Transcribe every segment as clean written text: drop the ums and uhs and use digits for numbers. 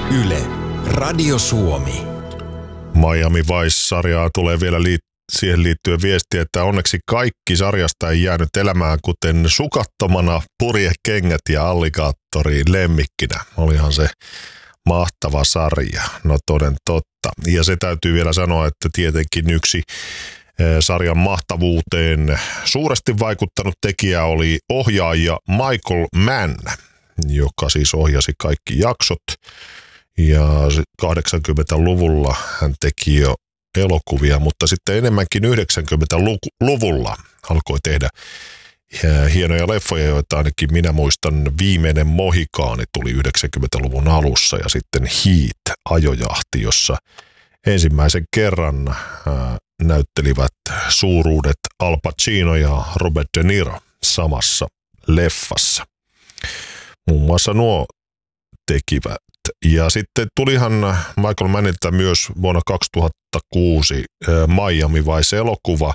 Yle, Radio Suomi. Miami Vice-sarjaa tulee vielä siihen liittyen viestiä, että onneksi kaikki sarjasta ei jäänyt elämään, kuten sukattomana purjekengät ja alligaattori lemmikkinä. Olihan se mahtava sarja, no toden totta. Ja se täytyy vielä sanoa, että tietenkin yksi sarjan mahtavuuteen suuresti vaikuttanut tekijä oli ohjaaja Michael Mann, joka siis ohjasi kaikki jaksot. Ja 80-luvulla hän teki jo elokuvia, mutta sitten enemmänkin 90-luvulla alkoi tehdä hienoja leffoja, joita ainakin minä muistan. Viimeinen Mohikaani tuli 90-luvun alussa ja sitten Heat, ajojahti, jossa ensimmäisen kerran näyttelivät suuruudet Al Pacino ja Robert De Niro samassa leffassa. Muun muassa nuo tekivät. Ja sitten tulihan Michael Mannilta myös vuonna 2006 Miami Vice-elokuva,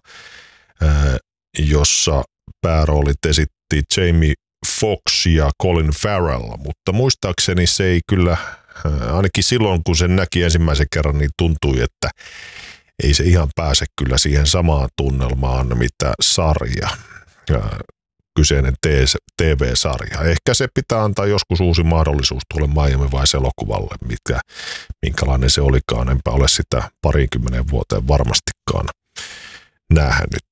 jossa pääroolit esitti Jamie Foxx ja Colin Farrell, mutta muistaakseni se ei kyllä, ainakin silloin kun sen näki ensimmäisen kerran, niin tuntui, että ei se ihan pääse kyllä siihen samaan tunnelmaan, mitä sarja, kyseinen TV-sarja. Ehkä se pitää antaa joskus uusi mahdollisuus tuolle Miami Vice-elokuvalle, minkälainen se olikaan. Enpä ole sitä 20 vuoteen varmastikaan nähnyt.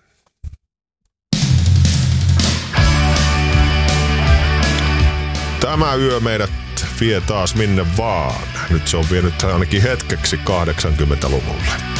Tämä yö meidät vie taas minne vaan. Nyt se on vienyt ainakin hetkeksi 80-luvulle.